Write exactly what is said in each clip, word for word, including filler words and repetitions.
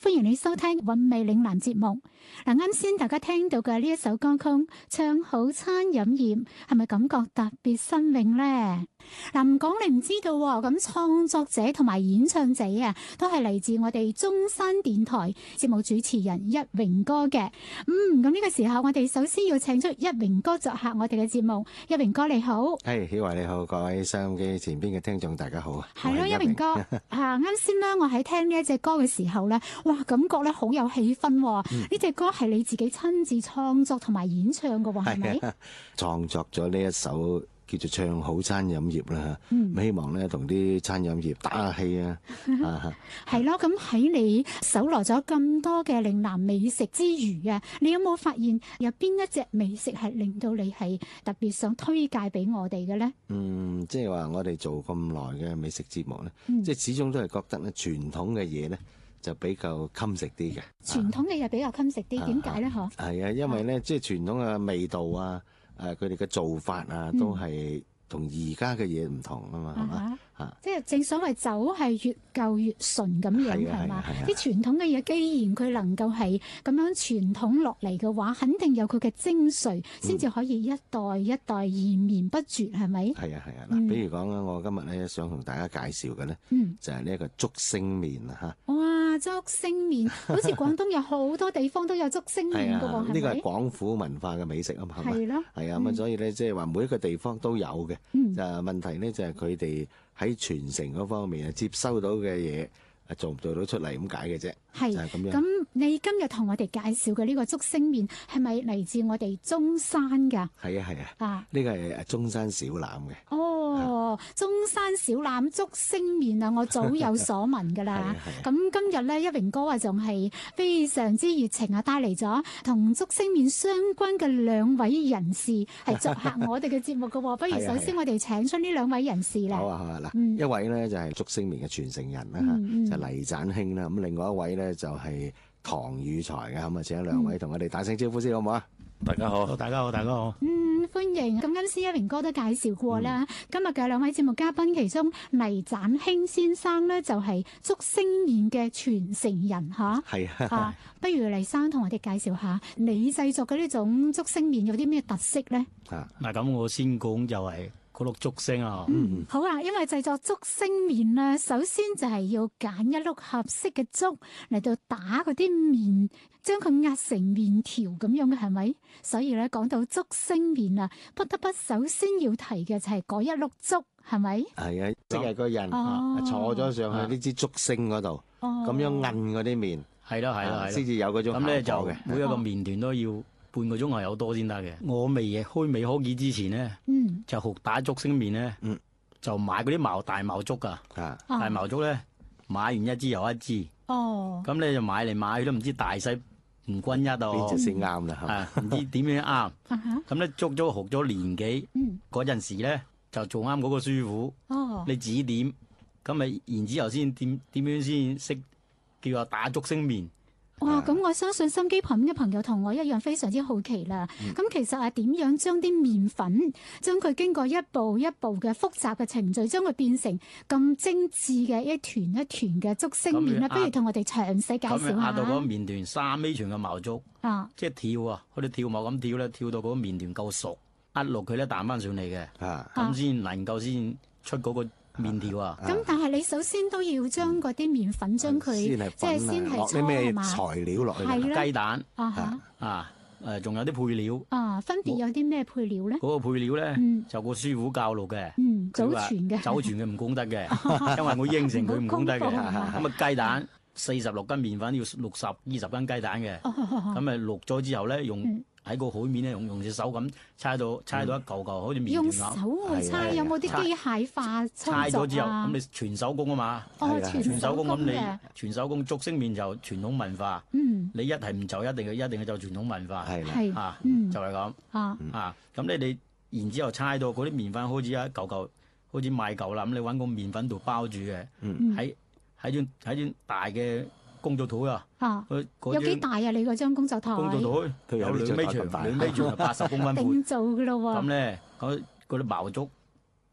歡迎你收聽韻味嶺南節目。嗱，啱先大家聽到嘅呢一首歌曲《唱好餐飲業》，係咪感覺特別新穎呢？嗱，唔講你唔知道喎。咁創作者同埋演唱者啊，都係嚟自我哋中山電台節目主持人一榮哥嘅。嗯，咁呢個時候我哋首先要請出一榮哥作客我哋嘅節目。一榮哥你好。 係，曉華你好，各位收音機前邊嘅聽眾大家好。 係咯，一榮哥啊，啱先咧，我喺聽呢一隻歌嘅時候咧，哇，感覺咧好有氣氛。呢隻歌係你自己親自創作同埋演唱嘅，係咪？ 創作咗呢一首叫做《唱好餐飲業》啦，咁希望咧同啲餐飲業打下氣啊。 係咯，咁喺你搜羅咗咁多嘅嶺南美食之餘啊，你有冇發現有邊一隻美食係令到你係特別想推介俾我哋嘅咧？ 嗯，即係話我哋做咁耐嘅美食節目咧，嗯、即係始終都係覺得咧傳統嘅嘢咧就比較襟食啲嘅。 傳統嘅嘢比較襟食啲，點解咧？嗬？係啊，因為咧即係傳統嘅味道啊。誒佢哋嘅做法啊，都係同而家嘅嘢唔同啊嘛，係嘛嚇？即係正所謂酒係越舊越純咁樣係嘛？啲傳統嘅嘢，既然佢能夠係咁樣傳統落嚟嘅話，肯定有佢嘅精髓，先至可以一代一代延綿不絕，係咪？ 係啊係啊嗱，比如講啦，我今日咧想同大家介紹嘅咧，就係呢一個竹升麵啊嚇。 哇！竹升麵好似廣東有好多地方都有竹升麵㗎喎，係咪？ 呢個係廣府文化嘅美食啊嘛，係咯， 係啊咁，所以咧即係話每一個地方都有嘅。就問題咧就係佢哋喺傳承嗰方面啊，接收到嘅嘢啊，做唔做到出嚟咁解嘅啫。係就係咁樣。 咁你今日同我哋介紹嘅呢個竹升麵係咪嚟自我哋中山㗎？ 係啊係啊。啊，呢個係中山小欖嘅。 哦，中山小欖竹升麵啊，我早有所聞㗎啦。咁今日咧，一榮哥啊，仲係非常之熱情啊，帶嚟咗同竹升麵相關嘅兩位人士係作客我哋嘅節目㗎喎。不如首先我哋請出呢兩位人士啦。 好啊好啊，嗱，一位咧就係竹升麵嘅傳承人啦嚇，就黎盞興啦。咁另外一位咧就係唐宇才嘅，咁啊請兩位同我哋打聲招呼先好唔好啊？ 大家好，大家好，大家好。 嗯，歡迎。咁啱先一榮哥都介紹過啦。嗯、今日嘅兩位節目嘉賓，其中黎盞興先生咧就係竹升麵嘅傳承人吓。係啊，啊。不如黎生同我哋介紹下你製作嘅呢種竹升麵有啲咩特色咧？ 啊，嗱咁我先講就係嗰碌竹升啊。 嗯，好啊，因為製作竹升麵咧，首先就係要揀一碌合適嘅竹嚟到打嗰啲麵，將佢壓成麵條咁樣嘅，係咪？所以咧講到竹升麵啊，不得不首先要提嘅就係嗰一碌竹，係咪？係啊，即係個人坐咗上去呢支竹升嗰度，咁樣摁嗰啲麵， 係咯係咯， 先至有嗰種效果嘅。 咁咧就每一個麵團都要半個鐘頭有多先得嘅。我未開未開機之前咧，嗯，就學打竹升麵咧，嗯，就買嗰啲茅大茅竹噶，啊，大茅竹咧買完一支又一支，哦，咁你就買嚟買去都唔知大細唔均一啊， 邊隻先啱啦？ 啊，唔知點樣啱，咁咧捉咗學咗年幾，嗰陣時咧就做啱嗰個師傅，哦，你指點，咁咪然之後先點點樣先識叫話打竹升麵。 哇！咁我相信心機旁邊嘅朋友同我一樣非常之好奇啦。咁、嗯、其實係點樣將啲麵粉，將佢經過一步一步嘅複雜嘅程序，將佢變成咁精緻嘅一團一團嘅竹升麵咧？不如同我哋詳細介紹下。 咁壓到嗰個麵團三米長嘅茅竹，啊，即係跳啊，好似跳舞咁跳咧，跳到嗰個麵團夠熟，壓落佢咧彈翻上嚟嘅，啊，咁先能夠先出嗰、嗰個。麵條啊！ 咁但係你首先都要將嗰啲麵粉將佢即係先係落啲咩材料落去？ 係雞蛋啊啊誒，仲有啲配料啊，分別有啲咩配料咧？ 嗰個配料咧就個師傅教路嘅， 嗯，祖傳嘅， 祖傳嘅唔講得嘅，因為我應承佢唔講得嘅。咁啊雞蛋四十六斤麵粉要六十二十斤雞蛋嘅，咁咪淥咗之後咧用。喺個海面咧，用用隻手咁搓到搓到一嚿嚿，好似麵團咁。 用手去搓，有冇啲機械化操作啊？ 搓咗之後，咁你全手工啊嘛。 哦， 全手工咁你全手工竹升麵就傳統文化。嗯。你一係唔就一定係一定係就傳統文化。係啦。啊，就係咁。啊。啊，咁你你然之後搓到嗰啲麵粉好似一嚿嚿，好似米嚿啦。咁你揾個麵粉度包住嘅。嗯。喺喺張喺張大嘅工作台啊！啊， 有幾大啊？你嗰張工作台？ 工作台佢有兩米長，兩米長係八十公分。 定做噶咯喎！ 咁咧，嗰嗰啲茅竹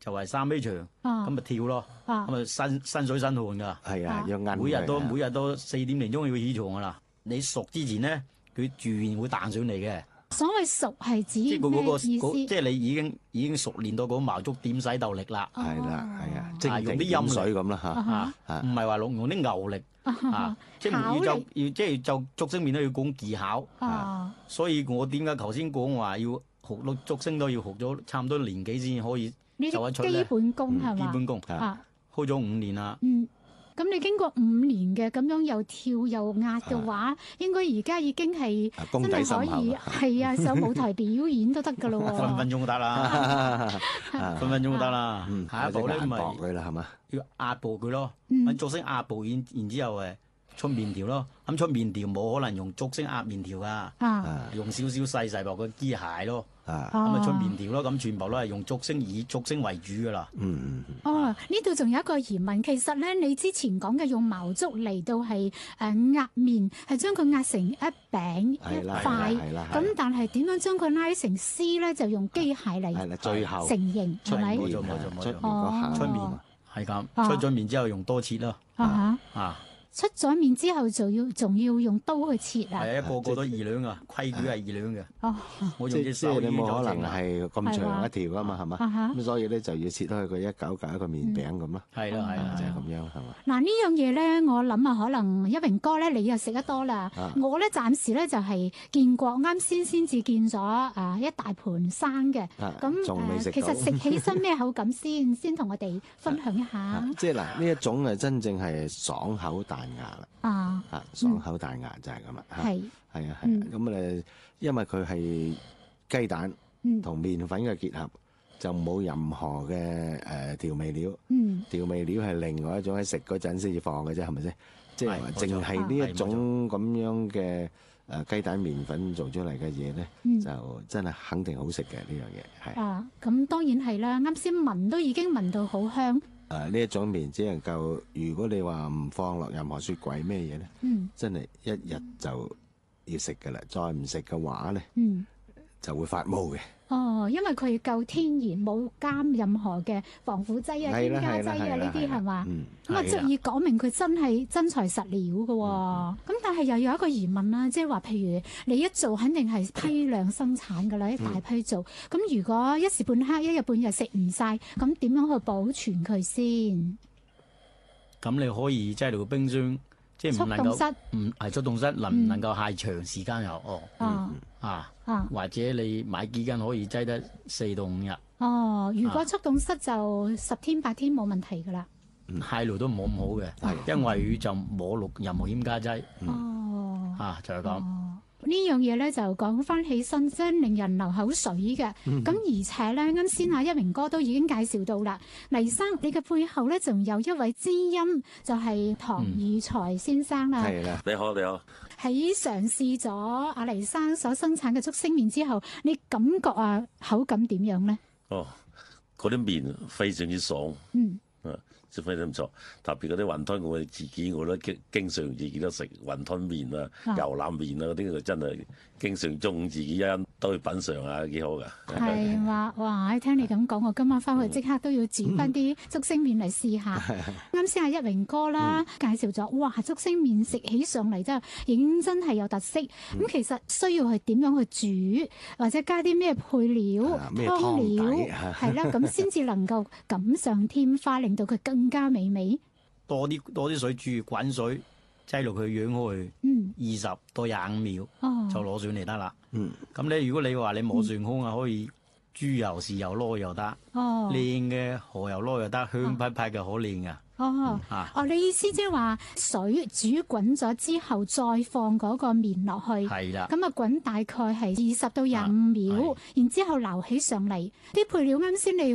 就係三米長，咁咪跳咯，咁咪身身水身汗噶。 係啊，要韌。 每日都每日都四點零鐘要起床噶啦。你熟之前咧，佢自然會彈上嚟嘅。 所謂熟係指咩意思？ 即係你已經已經熟練到嗰矛竹點洗豆力啦。 係啦，係啊，即係用啲音水咁啦嚇， 唔係話用用啲牛力啊，即係要就要即係就竹升麵都要講技巧。所以我點解頭先講話要學到竹升都要學咗差唔多年幾先可以做得出咧？ 基本功係嘛？ 基本功啊，開咗五年啦。 嗯，咁你經過五年嘅咁樣又跳又壓嘅話，應該而家已經係真係可以係啊上舞台表演都得噶咯喎。 分分鐘都得啦，分分鐘都得啦。下一步咧咪佢啦係嘛？ 要壓步佢咯，揾竹升壓步，然然之後誒出麵條咯。咁出麵條冇可能用竹升壓麵條噶，用少少細細薄嘅機械咯。啊，咁咪出麵條咯，咁全部都係用竹升以竹升為主噶啦。 嗯嗯。 哦，呢度仲有一個疑問，其實咧你之前講嘅用矛竹嚟到係誒壓麵，係將佢壓成一餅一塊，咁但係點樣將佢拉成絲咧？就用機械嚟係啦，最後成型係咪？ 冇錯冇錯冇錯。 哦， 出麵係咁，出咗麵之後用多切咯。 啊啊！ 出咗麵之後，就要仲要用刀去切啊！ 係啊，個個都二兩啊，規矩係二兩嘅。 哦， 我用隻手你冇可能係咁長一條噶嘛，係嘛？咁所以咧就要切開佢一嚿嚿一個麵餅咁咯。 係啦係啦， 就係咁樣係嘛？ 嗱呢樣嘢咧，我諗啊，可能一榮哥咧，你又食得多啦。我咧暫時咧就係見過，啱先先至見咗啊一大盤生嘅。咁仲未食到。 其實食起身咩口感先？先同我哋分享一下。 即係嗱，呢一種係真正係爽口彈牙啦。啊！啊，爽口彈牙就係咁啦。係係啊係啊，咁誒，因為佢係雞蛋同麵粉嘅結合，就冇任何嘅誒調味料。嗯，調味料係另外一種喺食嗰陣先至放嘅啫，係咪先？即係話淨係呢一種咁樣嘅誒雞蛋麵粉做出嚟嘅嘢咧，就真係肯定好食嘅呢樣嘢。係啊， 咁當然係啦。啱先聞都已經聞到好香。 誒呢一種麵只能夠，如果你話唔放落任何雪櫃咩嘢咧，嗯、真係一日就要食㗎啦。再唔食嘅話咧，嗯、就會發毛嘅。哦，因為佢夠天然，冇加任何嘅防腐劑啊、添加劑啊呢啲係嘛？咁啊，足以講明佢真係真材實料嘅喎。咁、嗯、但係又有一個疑問啦，即係話譬如你一做肯定係批量生產㗎啦，一大批做。咁、嗯、如果一時半刻、一日半日食唔晒，咁點樣去保存佢先？ 咁你可以擠到冰箱。即係唔能夠唔係速凍室，能唔能夠太長時間又哦啊啊，或者你買幾斤可以擠得四到五日。哦， 如果速凍室就十天八天冇問題㗎啦。 太耐都唔好咁好嘅，因為佢就冇落任何添加劑。哦，啊就係咁。 呢樣嘢咧就講翻起身真令人流口水嘅。咁、嗯、而且咧啱先阿一榮哥都已經介紹到啦，黎生你嘅背後咧仲有一位知音，就係、是、唐宇才先生啦。 係啦、嗯，你好你好。 喺嘗試咗阿黎生所生產嘅竹升麵之後，你感覺啊口感點樣咧？哦， 嗰啲麵非常之爽。嗯。啊。非常唔錯，特別嗰啲雲吞，我哋自己我都經經常自己都食雲吞麵啊、油腩麵啊嗰啲，真係經常中午自己一人都去品嚐下，幾好㗎。 係話哇！聽你咁講，我今晚翻去即刻都要煮翻啲竹升麵嚟試下。啱先阿一榮哥啦、嗯、介紹咗，哇！竹升麵食起上嚟真係認真係有特色。咁、嗯、其實需要係點樣去煮，或者加啲咩配料、啊、湯料係啦，咁先至能夠錦上添花，令到佢更更加美味， 多啲多啲水煮滾水，擠落去養開，二十到廿五秒，哦、就攞上嚟得啦。咁咧、嗯，如果你話你冇上空啊，嗯、可以豬油、豉油攞又得，靚嘅蠔油攞又得，香噴噴嘅好靚噶。 哦，哦，你意思即係話水煮滾咗之後，再放嗰個麵落去，係啦，咁啊滾大概係二十到廿五秒，然之後撈起上嚟，啲配料啱先你。